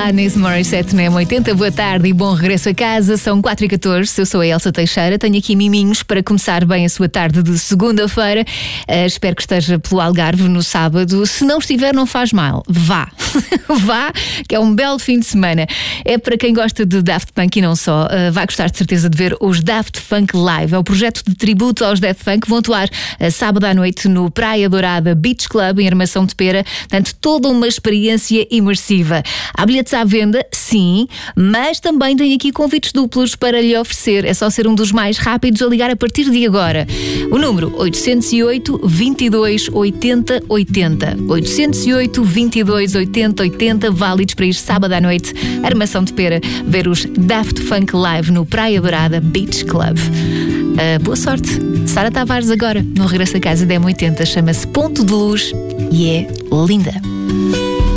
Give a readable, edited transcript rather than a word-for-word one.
Alanis Morissette na M80. Boa tarde e bom regresso a casa. São 4h14. Eu sou a Elsa Teixeira. Tenho aqui miminhos para começar bem a sua tarde de segunda-feira. Espero que esteja pelo Algarve no sábado. Se não estiver, não faz mal. Vá. Vá, que é um belo fim de semana. É para quem gosta de Daft Punk e não só. Vai gostar de certeza de ver os Daft Punk Live. É o projeto de tributo aos Daft Punk. Vão atuar sábado à noite no Praia Dourada Beach Club, em Armação de Pera. Portanto, toda uma experiência imersiva. Há bilhetes à venda, sim, mas também tenho aqui convites duplos para lhe oferecer. É só ser um dos mais rápidos a ligar a partir de agora. O número 808 22 80 80. 808 22 80 80, válidos para ir sábado à noite, Armação de Pera, ver os Daft Punk Live no Praia Dourada Beach Club. Boa sorte. Sara Tavares agora, no Regresso a Casa da M80, chama-se Ponto de Luz e é linda.